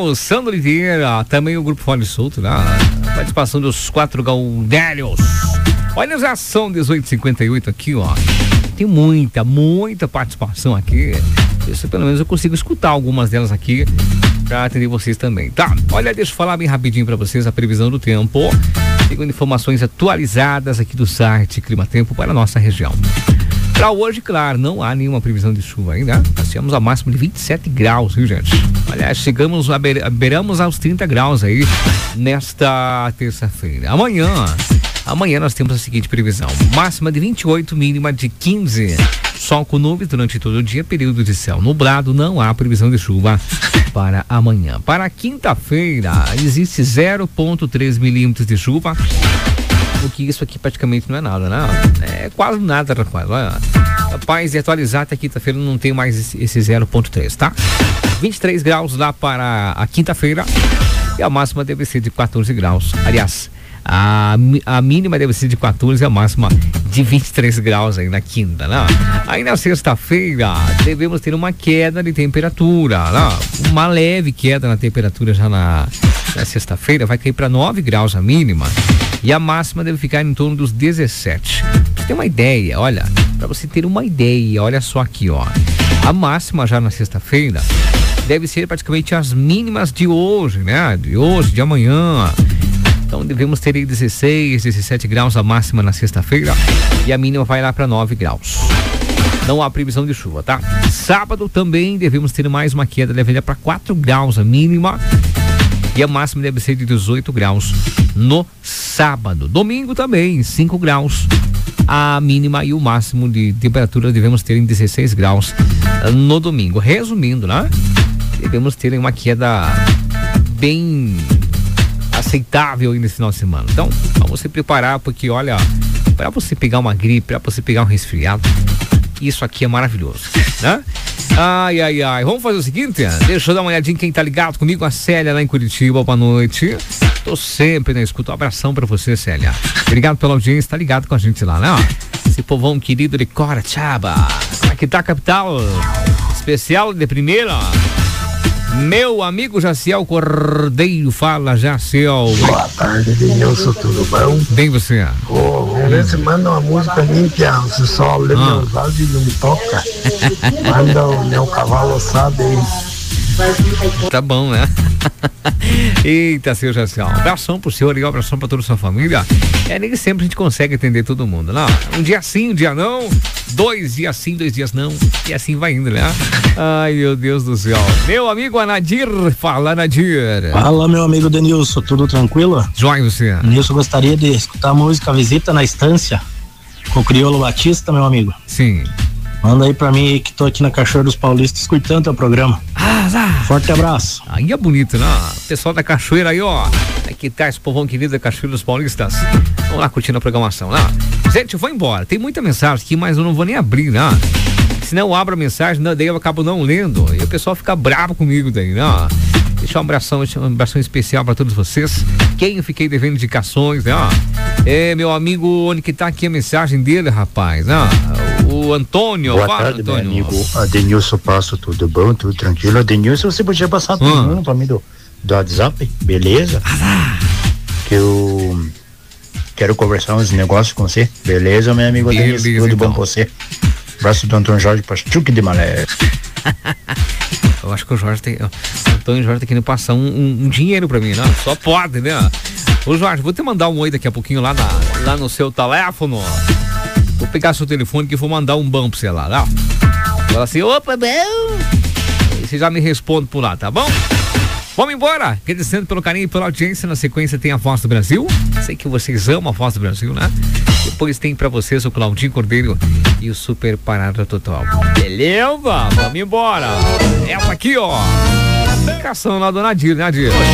o Sandro Oliveira, também o Grupo Fole Solto, né? A participação dos 4 gaudérios. Olha a ação 1858 aqui, ó. Tem muita participação aqui. Isso pelo menos eu consigo escutar algumas delas aqui para atender vocês também, tá? Olha, deixa eu falar bem rapidinho para vocês a previsão do tempo. Segundo informações atualizadas aqui do site Clima Tempo para a nossa região. Para hoje, claro, não há nenhuma previsão de chuva ainda. Nós temos a máxima de 27 graus, viu, gente? Aliás, beiramos aos 30 graus aí nesta terça-feira. Amanhã nós temos a seguinte previsão: máxima de 28, mínima de 15. Sol com nuvens durante todo o dia, período de céu nublado, não há previsão de chuva para amanhã. Para quinta-feira, existe 0,3 milímetros de chuva. O que isso aqui praticamente não é nada, né? É quase nada, rapaz. Rapaz, e atualizar até quinta-feira não tem mais esse 0,3, tá? 23 graus lá para a quinta-feira e a máxima deve ser de 14 graus. Aliás, a mínima deve ser de 14 e a máxima de 23 graus aí na quinta, né? Aí na sexta-feira devemos ter uma queda de temperatura, né? Uma leve queda na temperatura já na sexta-feira, vai cair para 9 graus a mínima e a máxima deve ficar em torno dos 17. Pra você ter uma ideia, olha, para você ter uma ideia, olha só aqui, ó. A máxima já na sexta-feira deve ser praticamente as mínimas de hoje, né? De amanhã. Então devemos ter aí 16, 17 graus a máxima na sexta-feira e a mínima vai lá para 9 graus. Não há previsão de chuva, tá? Sábado também devemos ter mais uma queda, deve ir para 4 graus a mínima e a máxima deve ser de 18 graus no sábado. Domingo também, 5 graus a mínima e o máximo de temperatura devemos ter em 16 graus no domingo. Resumindo, né? Devemos ter uma queda bem aceitável aí nesse final de semana. Então, vamos se preparar, porque olha, para você pegar uma gripe, para você pegar um resfriado, isso aqui é maravilhoso, né? Ai. Vamos fazer o seguinte, deixa eu dar uma olhadinha em quem tá ligado comigo, a Célia lá em Curitiba, boa noite. Tô sempre na escuta, um abração pra você, Célia. Obrigado pela audiência, tá ligado com a gente lá, né? Esse povão querido de Coritiba. Aqui tá a capital especial de primeira. Meu amigo Jaciel Cordeiro, fala, Jaciel. Boa tarde, Denilson, tudo bom? Bem você? Vamos ver se manda uma música limpa, se só lê meus áudios e não toca. Manda o meu cavalo, sabe? Tá bom, né? Eita, seu Jaciel. Abração pro senhor e abração pra toda a sua família. Nem sempre a gente consegue atender todo mundo, não? Um dia sim, um dia não. 2 dias sim, 2 dias não. E assim vai indo, né? Ai, meu Deus do céu. Meu amigo Anadir, fala, Anadir. Fala, meu amigo Denilson, tudo tranquilo? Joia, você. Denilson, gostaria de escutar a música Visita na Estância com o Criolo Batista, meu amigo. Sim. Manda aí pra mim aí que tô aqui na Cachoeira dos Paulistas escutando teu programa. Forte abraço. Aí é bonito, né? Pessoal da Cachoeira aí, ó. Aqui tá esse povão querido da Cachoeira dos Paulistas. Vamos lá curtindo a programação, né? Gente, eu vou embora. Tem muita mensagem aqui, mas eu não vou nem abrir, né? Senão eu abro a mensagem, daí eu acabo não lendo. E o pessoal fica bravo comigo daí, né? Deixa um abração especial pra todos vocês. Quem eu fiquei devendo indicações, né? Meu amigo, onde que tá aqui a mensagem dele, rapaz, né? O Antônio. Boa tarde, Antônio. Meu amigo Adenilson Passo, tudo bom? Tudo tranquilo? Adenilson, você podia passar todo mundo pra mim do WhatsApp, beleza? Que eu quero conversar uns negócios com você, beleza, meu amigo Adenilson? Tudo então bom com você? Abraço do Antônio Jorge Pachuque de Malé. Eu acho que o Antônio Jorge tá querendo passar um dinheiro pra mim, né? Só pode, né? Ô Jorge, vou te mandar um oi daqui a pouquinho lá no seu teléfono. Vou pegar seu telefone que vou mandar um bom pra você lá, né? Fala assim, opa, bom. E você já me responde por lá, tá bom? Vamos embora, agradecendo pelo carinho e pela audiência. Na sequência tem a Voz do Brasil. Sei que vocês amam a Voz do Brasil, né? Depois tem pra vocês o Claudinho Cordeiro e o Super Parada Total. Beleza? Vamos embora. Essa aqui, ó. Indicação lá do Nadir, né, Nadir?